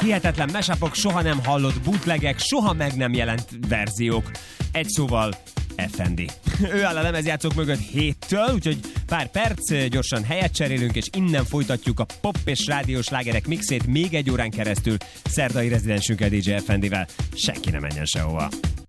hihetetlen mashup-ok, soha nem hallott bootlegek, soha meg nem jelent verziók. Egy szóval FND. Ő áll a lemezjátszók mögött 7-től, úgyhogy pár perc, gyorsan helyet cserélünk, és innen folytatjuk a pop és rádiós slágerek mixét még 1 órán keresztül szerdai rezidensünkkel, DJ FND-vel. Senki ne menjen sehova.